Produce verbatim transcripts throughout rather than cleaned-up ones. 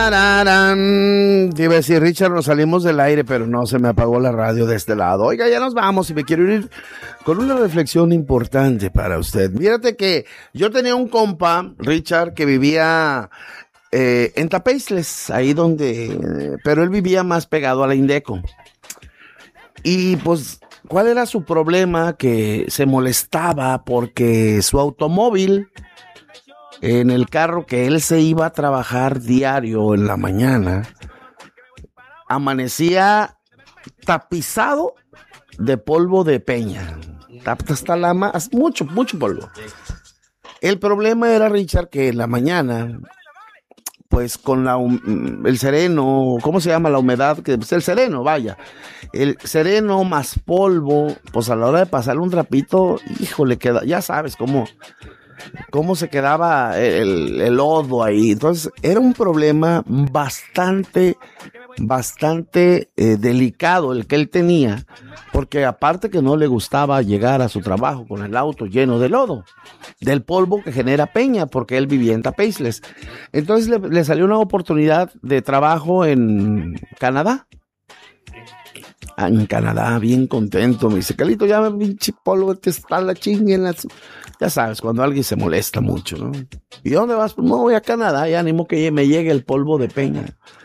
Tararán. Te iba a decir, Richard, nos salimos del aire, pero no, se me apagó la radio de este lado. Oiga, ya nos vamos y me quiero ir con una reflexión importante para usted. Fíjate que yo tenía un compa, Richard, que vivía eh, en Tapeisles, ahí donde, pero él vivía más pegado a la Indeco. Y pues, ¿cuál era su problema? Que se molestaba porque su automóvil, en el carro que él se iba a trabajar diario en la mañana, amanecía tapizado de polvo de peña. Hasta la más, mucho, mucho polvo. El problema era, Richard, que en la mañana, pues con la el sereno, ¿cómo se llama la humedad? Que pues el sereno, vaya. El sereno más polvo, pues a la hora de pasarle un trapito, híjole, queda, ya sabes cómo, cómo se quedaba el, el lodo ahí. Entonces, era un problema bastante, bastante eh, delicado el que él tenía, porque aparte que no le gustaba llegar a su trabajo con el auto lleno de lodo, del polvo que genera peña, porque él vivía en Tapeisles. Entonces le, le salió una oportunidad de trabajo en Canadá. En Canadá, bien contento. Me dice, Calito, ya me pinche polvo, te está la chingue en la... Ya sabes, cuando alguien se molesta mucho, ¿no? ¿Y dónde vas? Pues no, voy a Canadá, ya animo que me llegue el polvo de peña.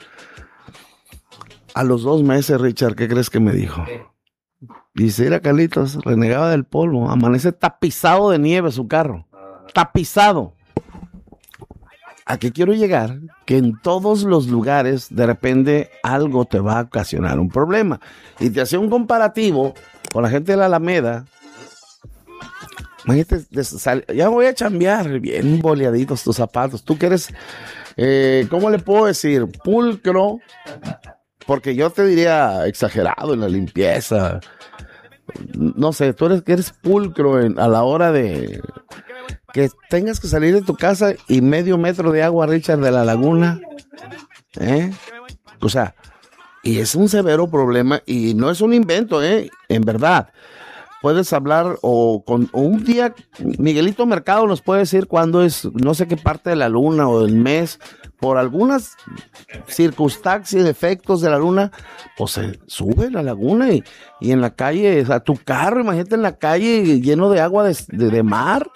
A los dos meses, Richard, ¿qué crees que me dijo? Dice, era Carlitos, renegaba del polvo, amanece tapizado de nieve su carro. Tapizado. ¿A qué quiero llegar? Que en todos los lugares, de repente, algo te va a ocasionar un problema. Y te hacía un comparativo con la gente de la Alameda. Imagínate, ya voy a chambear, bien boleaditos tus zapatos. Tú que eres, eh, ¿cómo le puedo decir? Pulcro, porque yo te diría exagerado en la limpieza. No sé, tú eres que eres pulcro en, a la hora de que tengas que salir de tu casa y medio metro de agua, Richard, de la laguna. ¿Eh? O sea, y es un severo problema y no es un invento, ¿eh? En verdad. Puedes hablar o con o un día, Miguelito Mercado nos puede decir cuándo es, no sé qué parte de la luna o del mes, por algunas circunstancias, efectos de la luna, pues se sube la laguna y, y en la calle, o sea, tu carro, imagínate en la calle lleno de agua de, de, de mar.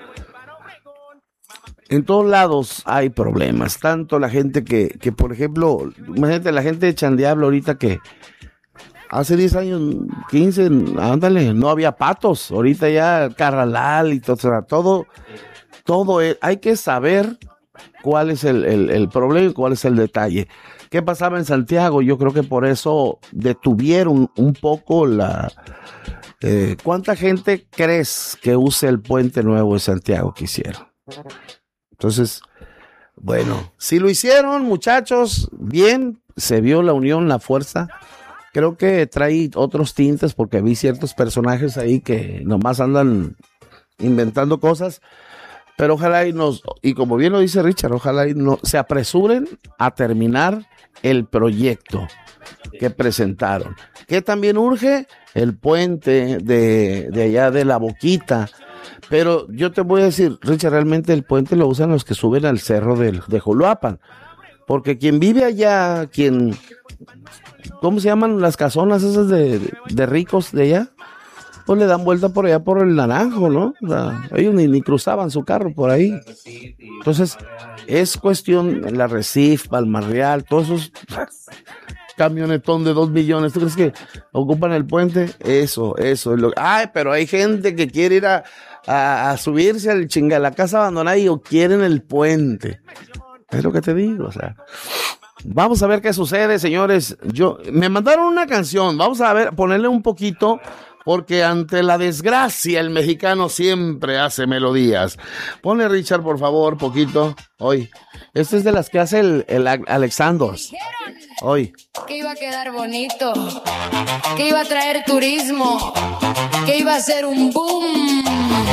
En todos lados hay problemas, tanto la gente que, que por ejemplo, imagínate la gente de Chandiablo ahorita que hace diez años, quince, ándale, no había patos. Ahorita ya carralal y todo, o sea, todo, todo es, hay que saber cuál es el, el, el problema y cuál es el detalle. ¿Qué pasaba en Santiago? Yo creo que por eso detuvieron un poco la... Eh, ¿Cuánta gente crees que use el puente nuevo de Santiago que hicieron? Entonces, bueno, si lo hicieron, muchachos, bien, se vio la unión, la fuerza. Creo que trae otros tintes porque vi ciertos personajes ahí que nomás andan inventando cosas, pero ojalá y nos, y como bien lo dice Richard, ojalá y no, se apresuren a terminar el proyecto que presentaron. Que también urge el puente de, de allá de La Boquita. Pero yo te voy a decir, Richard, realmente el puente lo usan los que suben al cerro de, de Joloapan. Porque quien vive allá, quien... ¿Cómo se llaman las casonas esas de, de, de ricos de allá? Pues le dan vuelta por allá por el Naranjo, ¿no? O sea, ellos ni, ni cruzaban su carro por ahí. Entonces, es cuestión, la Recife, Palmarreal, todos esos camionetón de dos millones. ¿Tú crees que ocupan el puente? Eso, eso. Es lo, ay, pero hay gente que quiere ir a, a, a subirse al chinga, a la casa abandonada y o quieren el puente. Es lo que te digo, o sea... Vamos a ver qué sucede, señores. Yo me mandaron una canción, vamos a ver, ponerle un poquito, porque ante la desgracia el mexicano siempre hace melodías. Ponle, Richard, por favor, poquito. Hoy, esta es de las que hace el, el Alexander. Hoy. Que iba a quedar bonito, que iba a traer turismo, que iba a ser un boom.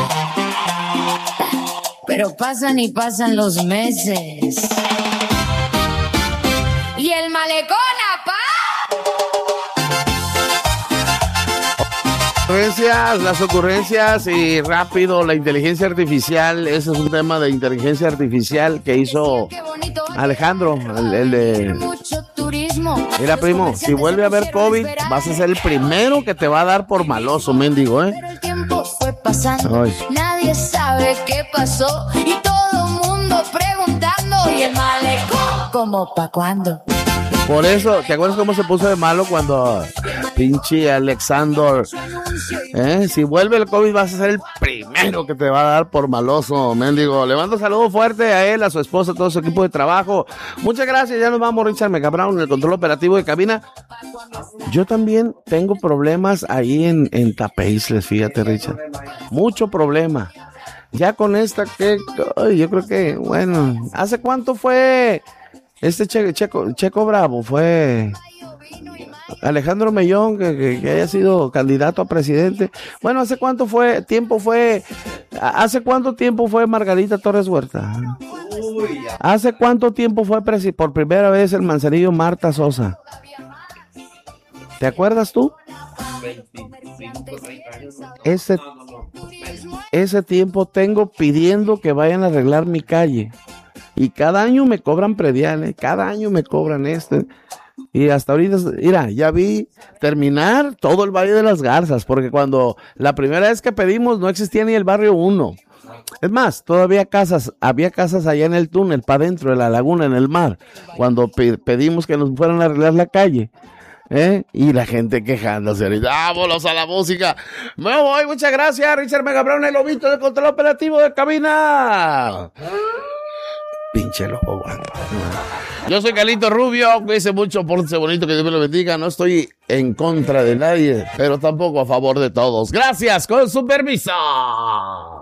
Pero pasan y pasan los meses. Y el malecón, apá. Ocurrencias, las ocurrencias y rápido, la inteligencia artificial. Ese es un tema de inteligencia artificial que hizo Alejandro, el, el de... Mira, primo, si vuelve a haber COVID, vas a ser el primero que te va a dar por maloso, mendigo, ¿eh? Pero el tiempo fue pasando, Ay. nadie sabe qué pasó y todo el mundo preguntando y el malecón, ¿cómo pa' cuándo? Por eso, ¿te acuerdas cómo se puso de malo cuando pinche Alexander, eh? Si vuelve el COVID vas a ser el primero que te va a dar por maloso, mendigo. Le mando saludo fuerte a él, a su esposa, a todo su equipo de trabajo. Muchas gracias, ya nos vamos, Richard Mega Brown, en el control operativo de cabina. Yo también tengo problemas ahí en, en Tapeisles, fíjate, Richard. Mucho problema. Ya con esta que, ay, yo creo que, bueno, ¿hace cuánto fue este che, Checo, Checo Bravo? Fue Alejandro Mellón, que, que, que haya sido candidato a presidente. Bueno, ¿hace cuánto fue, tiempo fue, hace cuánto tiempo fue Margarita Torres Huerta? ¿Hace cuánto tiempo fue presi- por primera vez el Manzanillo Marta Sosa? ¿Te acuerdas tú? Ese, ese tiempo tengo pidiendo que vayan a arreglar mi calle. Y cada año me cobran prediales, cada año me cobran este. Y hasta ahorita, mira, ya vi terminar todo el Valle de las Garzas, porque cuando la primera vez que pedimos no existía ni el barrio uno. Es más, todavía casas, había casas allá en el túnel, para adentro de la laguna, en el mar, cuando pe- pedimos que nos fueran a arreglar la calle. ¿Eh? Y la gente quejándose ahorita. ¡Vámonos a la música! Me voy, muchas gracias, Richard Mega Brown, el lobito del control operativo de cabina. Pinche lobo, guapo. Yo soy Carlito Rubio, cuídense mucho, pórtense bonito, que Dios me lo bendiga. No estoy en contra de nadie, pero tampoco a favor de todos. Gracias, con su permiso.